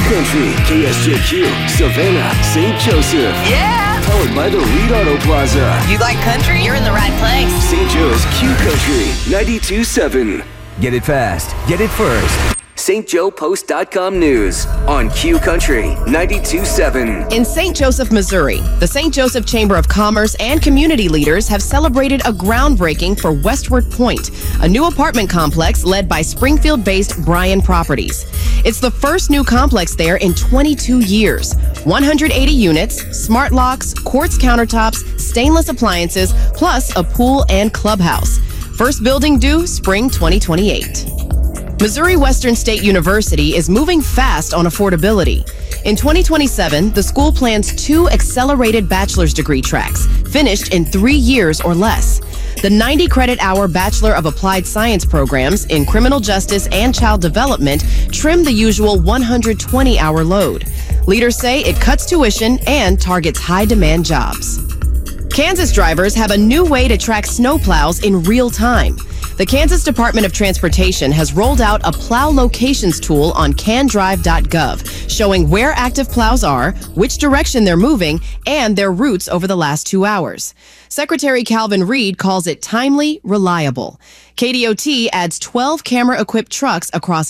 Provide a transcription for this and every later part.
Country, KSJQ, Savannah, St. Joseph. Yeah! Powered by the Reed Auto Plaza. You like country? You're in the right place. St. Joe's Q Country, 92.7. Get it fast. Get it first. StJoePost.com News on Q Country 92.7. In St. Joseph, Missouri, the St. Joseph Chamber of Commerce and community leaders have celebrated a groundbreaking for Westward Point, a new apartment complex led by Springfield-based Bryan Properties. It's the first new complex there in 22 years. 180 units, smart locks, quartz countertops, stainless appliances, plus a pool and clubhouse. First building due spring 2028. Missouri Western State University is moving fast on affordability. In 2027, the school plans 2 accelerated bachelor's degree tracks, finished in 3 years or less. The 90-credit-hour Bachelor of Applied Science programs in criminal justice and child development trim the usual 120-hour load. Leaders say it cuts tuition and targets high-demand jobs. Kansas drivers have a new way to track snowplows in real time. The Kansas Department of Transportation has rolled out a plow locations tool on candrive.gov, showing where active plows are, which direction they're moving, and their routes over the last 2 hours. Secretary Calvin Reed calls it timely, reliable. KDOT adds 12 camera-equipped trucks across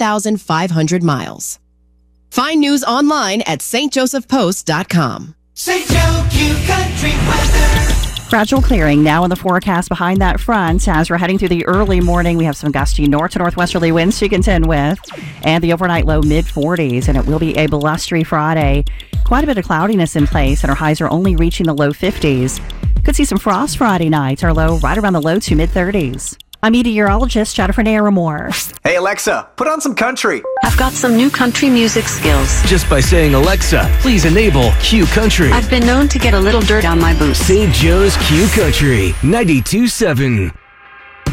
9,500 miles. Find news online at stjosephpost.com. St. Joe Q Country weather. Gradual clearing now in the forecast behind that front. As we're heading through the early morning, we have some gusty north to northwesterly winds to contend with, and the overnight low mid-40s, and it will be a blustery Friday. Quite a bit of cloudiness in place, and our highs are only reaching the low 50s. Could see some frost Friday night, our low right around the low to mid-30s. I'm meteorologist Jennifer Naramore. Hey Alexa, put on some country. I've got some new country music skills. Just by saying, Alexa, please enable Q Country. I've been known to get a little dirt on my boots. St. Joe's Q Country 92.7.